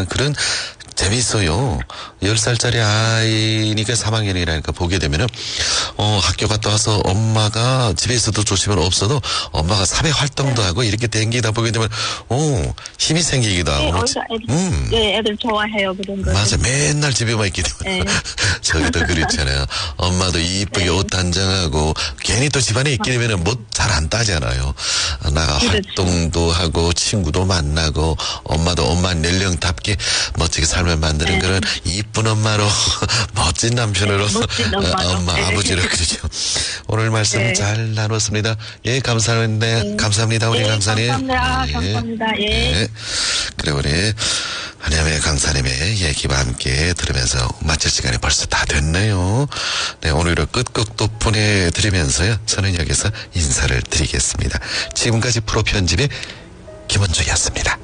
아, 그런 재밌어요. 10살짜리 아이니까 3학년이라니까 보게 되면은, 학교 갔다 와서 엄마가 집에서도 조심은 없어도 엄마가 사회 활동도 하고 이렇게 댕기다 보게 되면, 힘이 생기기도 하고. 네, 애들 좋아해요, 그런 거. 맞아. 맨날 집에만 있기 때문에. 네. 저기도 그렇잖아요. 엄마도 이쁘게 옷 단장하고, 괜히 또 집안에 있게 되면은 뭐 잘 안 따잖아요. 나가 활동도 하고, 친구도 만나고, 엄마도 엄마 연령답게 멋지게 삶을 만드는 그런 이쁜 엄마로, 멋진 남편으로, 멋진 엄마로. 아버지로 그러죠. 오늘 말씀 잘 나눴습니다. 예, 감사합니다. 감사합니다, 우리 강사님. 감사합니다. 감사합니다. 예. 그래, 우리 한야매 강사님의 얘기와 함께 들으면서 마칠 시간이 벌써 다 됐네요. 네, 오늘은 끝곡 또 보내드리면서요. 저는 여기서 인사를 드리겠습니다. 지금까지 프로 편집의 김원주였습니다.